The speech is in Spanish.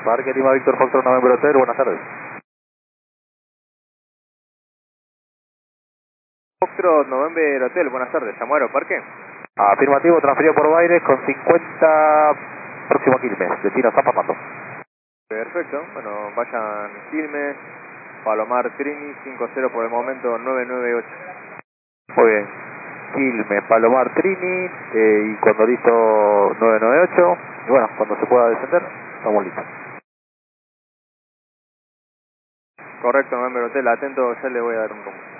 Parque Lima Víctor Foxtrot November Hotel, buenas tardes. Foxtrot November Hotel, buenas tardes. ¿Llamó a Aeroparque? Afirmativo, transferido por Baires con 50, próximo a Quilmes, destino San Fernando. Perfecto, bueno, vayan Quilmes, Palomar Trini, 50 por el momento, 998. Muy bien, Quilmes, Palomar Trini, y cuando listo 998, y bueno, cuando se pueda descender, estamos listos. Correcto, November Hotel, atento, ya le voy a dar un rumbo.